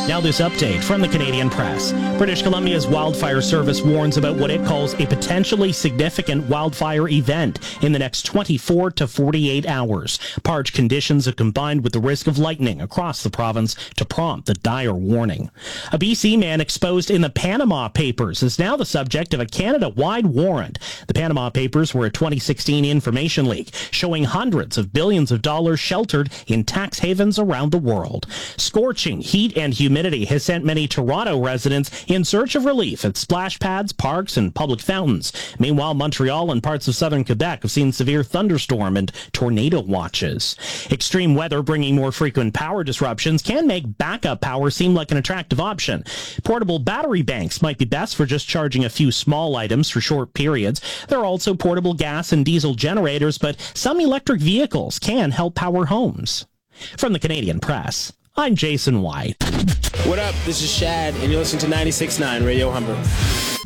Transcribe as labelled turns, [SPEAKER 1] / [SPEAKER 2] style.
[SPEAKER 1] Now this update from the Canadian Press. British Columbia's wildfire service warns about what it calls a potentially significant wildfire event in the next 24 to 48 hours. Parched conditions have combined with the risk of lightning across the province to prompt the dire warning. A BC man exposed in the Panama Papers is now the subject of a Canada-wide warrant. The Panama Papers were a 2016 information leak showing hundreds of billions of dollars sheltered in tax havens around the world. Scorching heat and humidity has sent many Toronto residents in search of relief at splash pads, parks, and public fountains. Meanwhile, Montreal and parts of southern Quebec have seen severe thunderstorm and tornado watches. Extreme weather bringing more frequent power disruptions can make backup power seem like an attractive option. Portable battery banks might be best for just charging a few small items for short periods. There are also portable gas and diesel generators, but some electric vehicles can help power homes. From the Canadian Press, I'm Jason White.
[SPEAKER 2] What up? This is Shad, and you're listening to 96.9 Radio Humber.